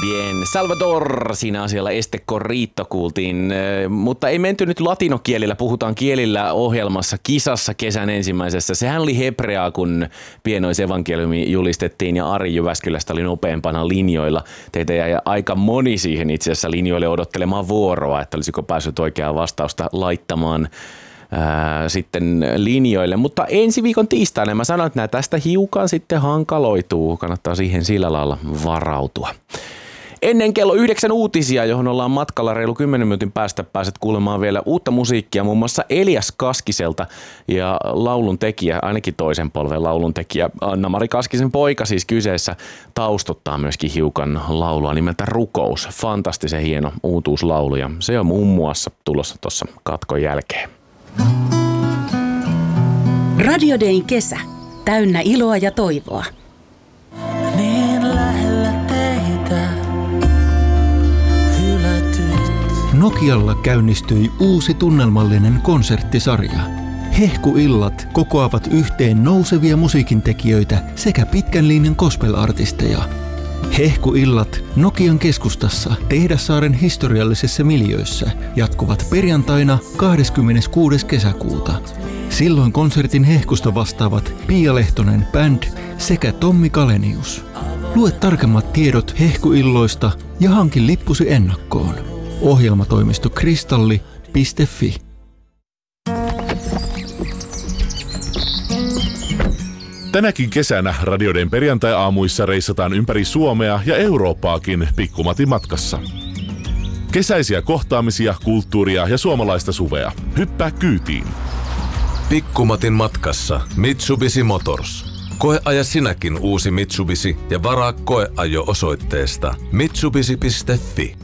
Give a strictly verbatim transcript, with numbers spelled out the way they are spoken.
bien. Salvador, siinä asialla Este Corrito kuultiin, mutta ei menty nyt latinokielillä, puhutaan kielillä ohjelmassa kisassa kesän ensimmäisessä. Sehän oli hebreaa, kun pienoisevankeliumi julistettiin ja Ari Jyväskylästä oli nopeampana linjoilla. Teitä jäi aika moni siihen itse asiassa linjoille odottelemaan vuoroa, että olisiko päässyt oikeaa vastausta laittamaan Ää, sitten linjoille, mutta ensi viikon tiistaina mä sanon, että nämä tästä hiukan sitten hankaloituu, kannattaa siihen sillä lailla varautua. Ennen kello yhdeksän uutisia, johon ollaan matkalla reilu kymmenen minuutin päästä, pääset kuulemaan vielä uutta musiikkia, muun muassa Elias Kaskiselta ja laulun tekijä, ainakin toisen polven laulun tekijä, Anna-Mari Kaskisen poika siis kyseessä, taustottaa myöskin hiukan laulua nimeltä Rukous. Fantastisen hieno uutuuslaulu ja se on muun muassa tulossa tuossa katkon jälkeen. Radio Dayn kesä. Täynnä iloa ja toivoa. Niin lähellä teitä hylätyt. Nokialla käynnistyi uusi tunnelmallinen konserttisarja. Hehkuillat kokoavat yhteen nousevia musiikintekijöitä sekä pitkän linjan gospel-artisteja. Hehkuillat Nokian keskustassa Tehdassaaren historiallisessa miljöössä jatkuvat perjantaina kahdeskymmeneskuudes kesäkuuta. Silloin konsertin hehkusta vastaavat Pia Lehtonen Band sekä Tommi Kalenius. Lue tarkemmat tiedot hehkuilloista ja hanki lippusi ennakkoon. Ohjelmatoimisto kristalli piste fi. Tänäkin kesänä Radio Dayn perjantai-aamuissa reissataan ympäri Suomea ja Eurooppaakin Pikkumatin matkassa. Kesäisiä kohtaamisia, kulttuuria ja suomalaista suvea. Hyppää kyytiin. Pikkumatin matkassa Mitsubishi Motors. Koeaja sinäkin uusi Mitsubishi ja varaa koeajo osoitteesta mitsubishi piste fi.